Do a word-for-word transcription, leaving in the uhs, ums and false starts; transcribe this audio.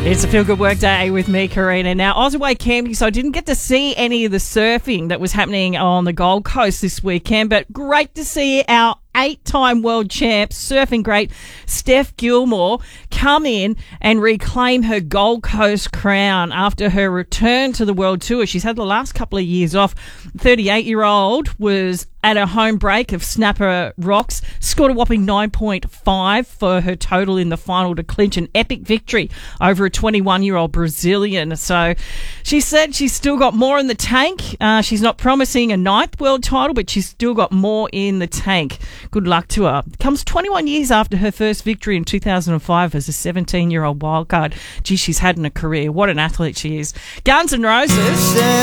It's a Feel Good Work Day with me, Karina. Now, I was away camping, so I didn't get to see any of the surfing that was happening on the Gold Coast this weekend, but great to see our eight-time world champ, surfing great Steph Gilmore, come in and reclaim her Gold Coast crown after her return to the World Tour. She's had the last couple of years off. thirty-eight-year-old was at her home break of Snapper Rocks, scored a whopping nine point five for her total in the final to clinch an epic victory over a twenty-one-year-old Brazilian. So she said she's still got more in the tank. Uh, she's not promising a ninth world title, but she's still got more in the tank. Good luck to her. Comes twenty-one years after her first victory in two thousand five as a seventeen-year-old wildcard. Gee, she's had in a career. What an athlete she is. Guns N' Roses.